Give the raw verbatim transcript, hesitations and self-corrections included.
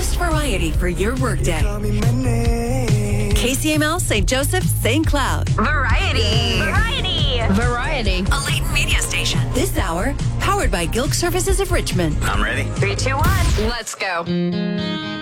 most variety for your workday. K C M L, Saint Joseph, Saint Cloud. Variety. Variety. Variety. A Leighton media station. This hour, powered by Gilk Services of Richmond. I'm ready. Three, two, one. Let's go.